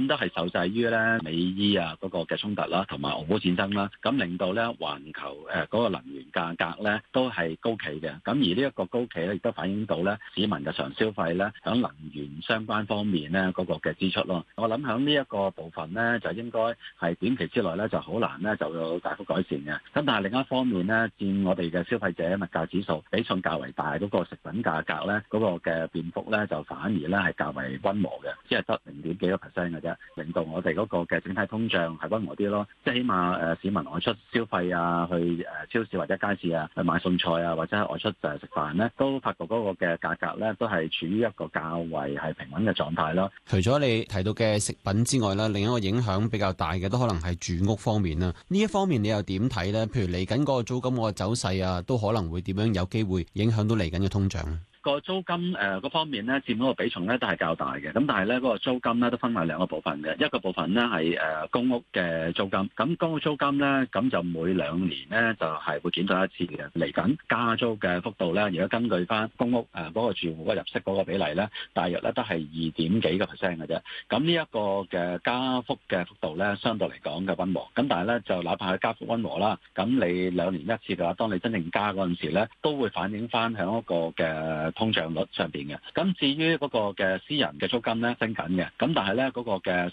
咁都係受制於咧美伊啊嗰個嘅衝突啦，同埋俄烏戰爭啦，咁令到咧環球嗰個能源價格咧都係高企嘅。咁而呢一個高企咧，亦都反映到咧市民日常消費咧響能源相關方面咧嗰個嘅支出咯。我諗響呢一個部分咧，就應該係短期之內咧就好難咧就有大幅改善嘅。咁但係另一方面咧，佔我哋嘅消費者物價指數比重較為大嗰個食品價格咧，嗰個嘅變幅咧就反而咧係較為溫和嘅，只係得0.幾個 percent 嘅啫，令到我哋嗰個嘅整體通脹係溫和啲咯。即係起碼市民外出消費啊，去超市或者街市啊，去買餸菜啊，或者係外出食飯咧，都發覺嗰個嘅價格咧都係處於一個較為係平穩嘅狀態咯。 除咗你提到嘅食品之外啦，另一個影響比較大嘅都可能係住屋方面啦。呢一方面你又點睇咧？譬如嚟緊嗰個租金嗰個走勢啊，都可能會點樣有機會影響到嚟緊嘅通脹？ 個租金嗰方面咧，佔嗰個比重咧都係較大嘅。咁但係咧，嗰個租金咧都分為兩個部分嘅。一個部分咧係公屋嘅租金。咁公屋租金咧，咁就每2年咧就係會檢討一次嘅。嚟緊加租嘅幅度咧，如果根據翻公屋嗰個住戶嗰個入息嗰個比例咧，大約咧都係2點幾個 percent 嘅啫。咁呢一個嘅加幅嘅幅度咧，相對嚟講嘅溫和。咁但係咧，就哪怕係加幅溫和啦，咁你2年一次嘅話，當你真正加嗰陣時咧，都會反映翻響一個嘅通脹率上邊嘅。咁至於嗰個嘅私人嘅租金咧升緊嘅，咁但係咧嗰個嘅